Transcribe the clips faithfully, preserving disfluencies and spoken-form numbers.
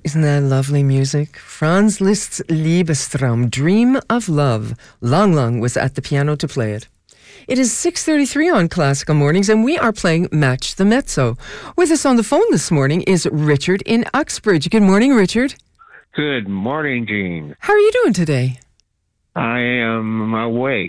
Isn't that lovely music? Franz Liszt's Liebestraum, Dream of Love. Lang Lang was at the piano to play it. It is six thirty-three on Classical Mornings, and we are playing Match the Mezzo. With us on the phone this morning is Richard in Uxbridge. Good morning, Richard. Good morning, Jean. How are you doing today? I am awake.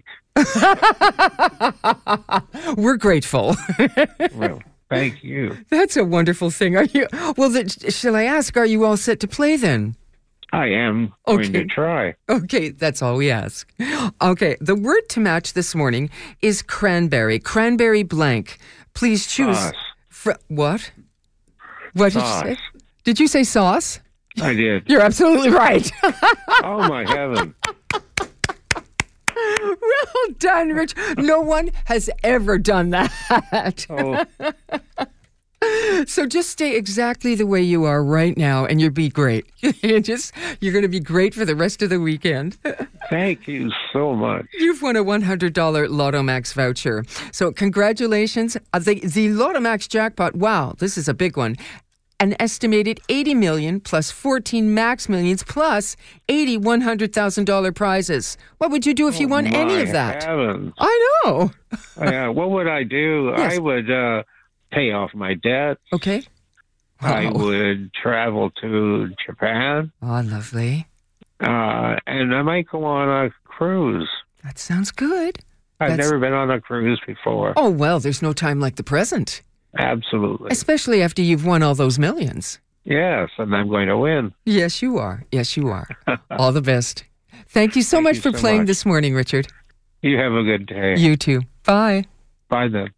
We're grateful. Well, thank you. That's a wonderful thing. Are you? Well, th- shall I ask, are you all set to play then? I am going Okay. to try. Okay, that's all we ask. Okay, the word to match this morning is cranberry. Cranberry blank. Please choose. Sauce. Fr- what? What Sauce. did you say? Did you say sauce? I did. You're absolutely right. Oh, my heaven. Well done, Rich. No one has ever done that. Oh, So just stay exactly the way you are right now, and you'll be great. you just you're going to be great for the rest of the weekend. thank you so much. You've won a one hundred dollars Lotto Max voucher. So congratulations. Uh, the, the Lotto Max jackpot, wow, this is a big one. An estimated eighty million plus fourteen Max Millions plus eighty one hundred thousand dollars prizes. What would you do if you won Oh, any my of that? Heavens. I know. Uh, what would I do? Yes. I would uh, pay off my debt. Okay. I Wow. would travel to Japan. Oh, lovely. Uh, and I might go on a cruise. That sounds good. I've That's- never been on a cruise before. Oh, well, there's no time like the present, Absolutely. especially after you've won all those millions. Yes, and I'm going to win. Yes, you are. Yes, you are. All the best. Thank you so Thank much you for so playing much. this morning, Richard. You have a good day. You too. Bye. Bye then.